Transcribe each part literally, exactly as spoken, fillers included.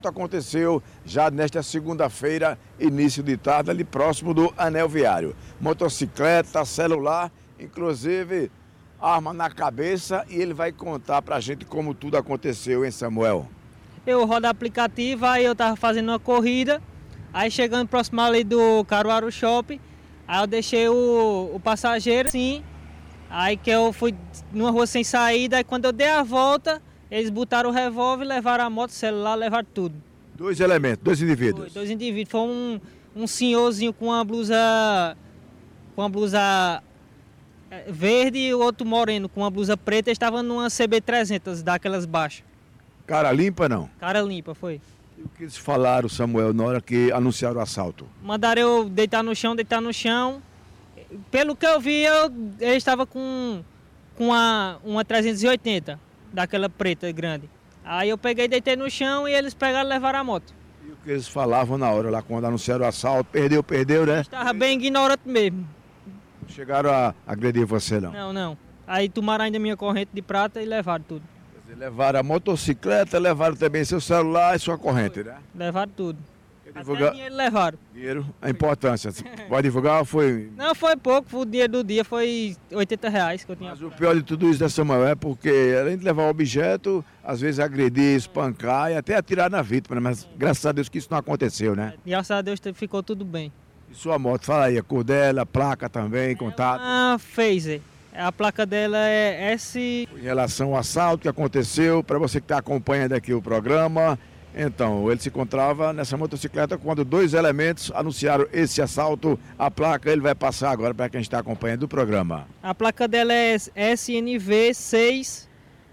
Aconteceu já nesta segunda-feira, início de tarde, ali próximo do anel viário. Motocicleta, celular, inclusive arma na cabeça, e ele vai contar pra gente como tudo aconteceu, hein, Samuel? Eu rodo aplicativo, aí eu tava fazendo uma corrida, aí chegando próximo ali do Caruaru Shopping, aí eu deixei o, o passageiro assim, aí que eu fui numa rua sem saída, aí quando eu dei a volta, eles botaram o revólver, levaram a moto, o celular, levaram tudo. Dois elementos, dois indivíduos. Foi, dois indivíduos. Foi um, um senhorzinho com uma blusa com uma blusa verde e o outro moreno com uma blusa preta. Eles estavam numa C B trezentos, daquelas baixas. Cara limpa, não? Cara limpa, foi. E o que eles falaram, Samuel, na hora que anunciaram o assalto? Mandaram eu deitar no chão, deitar no chão. Pelo que eu vi, eu, ele estava com, com uma, uma trezentos e oitenta. Daquela preta grande. Aí eu peguei, deitei no chão e eles pegaram e levaram a moto. E o que eles falavam na hora, lá quando anunciaram o assalto? Perdeu, perdeu, né? Estava bem ignorante mesmo. Não chegaram a agredir você, não? Não, não. Aí tomaram ainda minha corrente de prata e levaram tudo. Quer dizer, levaram a motocicleta, levaram também seu celular e sua corrente, né? Levaram tudo. Quer Até divulgar... dinheiro levaram. Dinheiro, a importância. Pode divulgar, foi... Não, foi pouco, o dinheiro do dia foi oitenta reais que eu tinha. Mas o pior de tudo isso, né, Samuel, é porque além de levar o objeto, às vezes agredir, espancar e até atirar na vítima, né? Mas graças a Deus que isso não aconteceu, né? Graças a Deus ficou tudo bem. E sua moto, fala aí, a cor dela, placa também, contato? A Phaser. A placa dela é S... Em relação ao assalto que aconteceu, para você que está acompanhando aqui o programa... Então, ele se encontrava nessa motocicleta quando dois elementos anunciaram esse assalto. A placa ele vai passar agora para quem está acompanhando o programa. A placa dela é S N V seis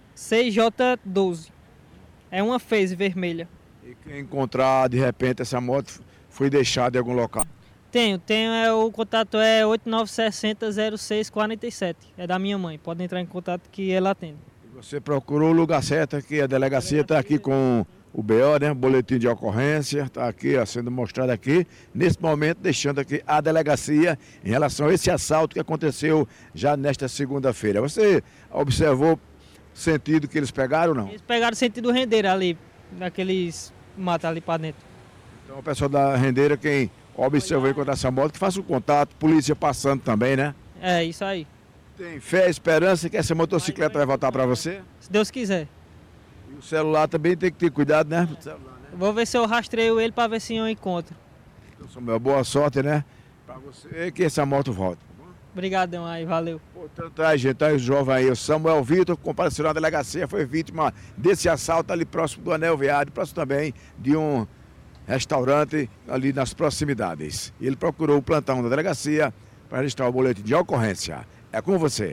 J doze. É uma Phaser vermelha. E quem encontrar, de repente, essa moto foi deixada em algum local? Tenho, tenho, é, o contato é oito nove seis zero zero seis quatro sete. É da minha mãe, pode entrar em contato que ela atende. E você procurou o lugar certo aqui, a delegacia está aqui com... O B O, né? Boletim de ocorrência, está aqui ó, sendo mostrado aqui, nesse momento deixando aqui a delegacia em relação a esse assalto que aconteceu já nesta segunda-feira. Você observou o sentido que eles pegaram ou não? Eles pegaram o sentido rendeira ali, naqueles matas ali para dentro. Então o pessoal da rendeira, quem observou enquanto essa moto, que faça o contato, polícia passando também, né? É, isso aí. Tem fé, esperança que essa motocicleta vai voltar para você? Se Deus quiser. E o celular também tem que ter cuidado, né? Celular, né? Vou ver se eu rastreio ele para ver se eu encontro. Então, Samuel, boa sorte, né? Para você que essa moto volte. Obrigadão aí, valeu. Portanto, aí, gente, aí o jovem aí, o Samuel Vitor, que compareceu na delegacia, foi vítima desse assalto ali próximo do anel viário, próximo também de um restaurante ali nas proximidades. E ele procurou o plantão da delegacia para registrar o boletim de ocorrência. É com você.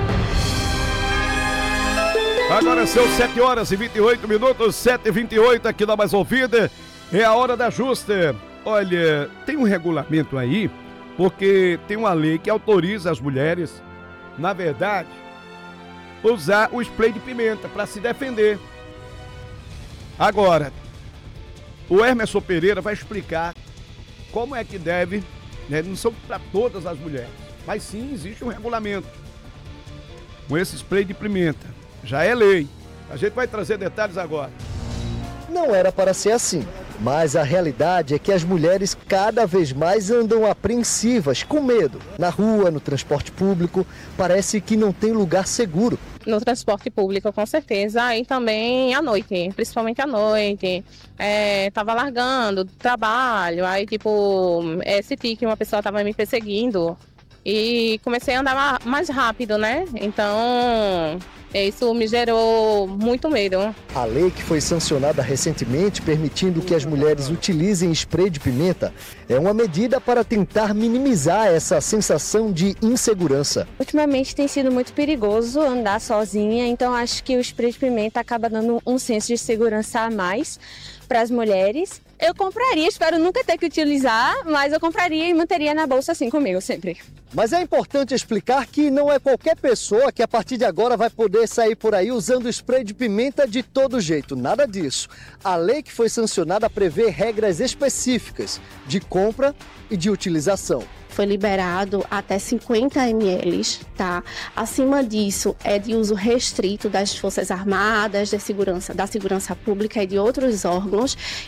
Agora são sete horas e vinte e oito minutos, sete e vinte e oito aqui na Mais Ouvida. É a hora da ajuste. Olha, tem um regulamento aí, porque tem uma lei que autoriza as mulheres, na verdade, usar o spray de pimenta para se defender. Agora, o Emerson Pereira vai explicar como é que deve, né, não são para todas as mulheres, mas sim existe um regulamento com esse spray de pimenta. Já é lei. A gente vai trazer detalhes agora. Não era para ser assim, mas a realidade é que as mulheres cada vez mais andam apreensivas, com medo. Na rua, no transporte público, parece que não tem lugar seguro. No transporte público, com certeza, e também à noite, principalmente à noite. É, tava largando do trabalho, aí tipo, é, senti que uma pessoa tava me perseguindo e comecei a andar mais rápido, né? Então... isso me gerou muito medo. A lei que foi sancionada recentemente, permitindo que as mulheres utilizem spray de pimenta, é uma medida para tentar minimizar essa sensação de insegurança. Ultimamente tem sido muito perigoso andar sozinha, então acho que o spray de pimenta acaba dando um senso de segurança a mais para as mulheres. Eu compraria, espero nunca ter que utilizar, mas eu compraria e manteria na bolsa assim comigo sempre. Mas é importante explicar que não é qualquer pessoa que a partir de agora vai poder sair por aí usando spray de pimenta de todo jeito, nada disso. A lei que foi sancionada prevê regras específicas de compra e de utilização. foi liberado até cinquenta mililitros, tá? Acima disso, é de uso restrito das Forças Armadas, da segurança, da segurança pública e de outros órgãos.